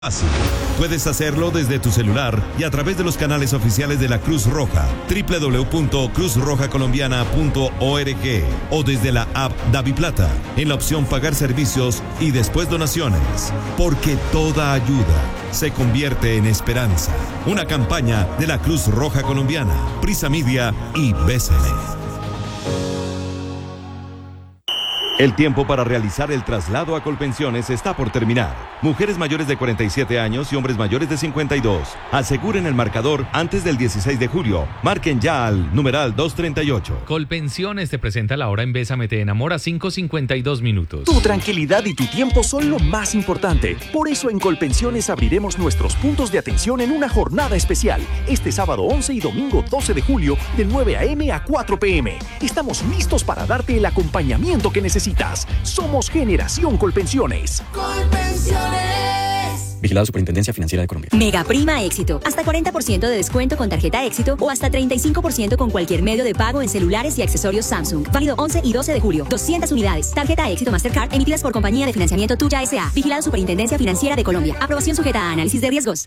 Fácil. Puedes hacerlo desde tu celular y a través de los canales oficiales de la Cruz Roja, www.cruzrojacolombiana.org o desde la app DaviPlata, en la opción Pagar servicios y después donaciones. Porque toda ayuda se convierte en esperanza. Una campaña de la Cruz Roja Colombiana, Prisa Media y BCN. El tiempo para realizar el traslado a Colpensiones está por terminar. Mujeres mayores de 47 años y hombres mayores de 52. Aseguren el marcador antes del 16 de julio. Marquen ya al numeral 238. Colpensiones te presenta la hora en Bésame te enamora 5:52 minutos. Tu tranquilidad y tu tiempo son lo más importante. Por eso en Colpensiones abriremos nuestros puntos de atención en una jornada especial. Este sábado 11 y domingo 12 de julio de 9 a.m. a 4 p.m. Estamos listos para darte el acompañamiento que necesitas. Somos Generación Colpensiones. Colpensiones. Vigilado Superintendencia Financiera de Colombia. Mega Prima Éxito. Hasta 40% de descuento con tarjeta Éxito o hasta 35% con cualquier medio de pago en celulares y accesorios Samsung. Válido 11 y 12 de julio. 200 unidades. Tarjeta Éxito Mastercard emitidas por Compañía de Financiamiento Tuya S.A. Vigilado Superintendencia Financiera de Colombia. Aprobación sujeta a análisis de riesgos.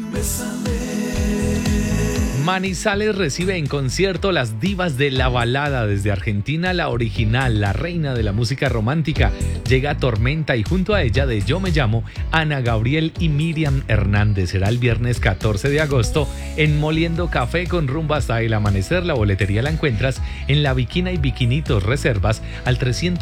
Manizales recibe en concierto las divas de la balada. Desde Argentina, la original, la reina de la música romántica, llega Tormenta y junto a ella de Yo Me Llamo, Ana Gabriel y Miriam Hernández. Será el viernes 14 de agosto en Moliendo Café con rumba hasta el amanecer. La boletería la encuentras en La Bikina y Bikinitos. Reservas al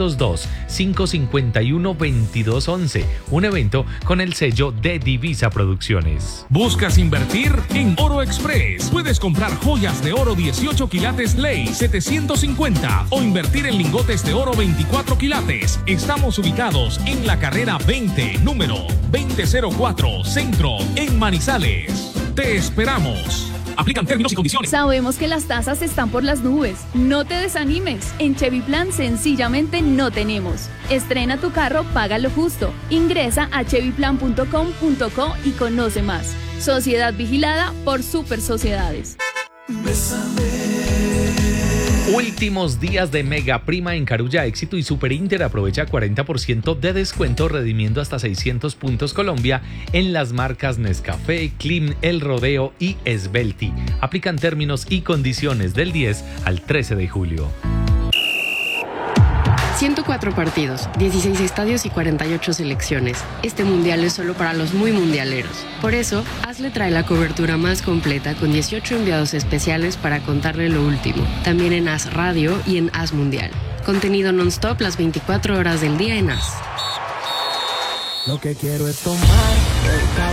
302-551-2211. Un evento con el sello de Divisa Producciones. ¿Buscas invertir? En Oro Express puedes comprar joyas de oro 18 quilates ley 750 o invertir en lingotes de oro 24 quilates. Estamos ubicados en la carrera 20, número 2004, Centro, en Manizales. Te esperamos. Aplican términos y condiciones. Sabemos que las tasas están por las nubes. No te desanimes. En Cheviplan sencillamente no tenemos. Estrena tu carro, paga lo justo. Ingresa a cheviplan.com.co y conoce más. Sociedad vigilada por Super Sociedades. Últimos días de Mega Prima en Carulla Éxito y Super Inter. Aprovecha 40% de descuento redimiendo hasta 600 puntos Colombia en las marcas Nescafé, Klim, El Rodeo y Svelti. Aplican términos y condiciones del 10 al 13 de julio. 104 partidos, 16 estadios y 48 selecciones. Este mundial es solo para los muy mundialeros. Por eso, Hazle trae la cobertura más completa con 18 enviados especiales para contarle lo último. También en Haz Radio y en Haz Mundial. Contenido non-stop las 24 horas del día en Haz. Lo que quiero es tomar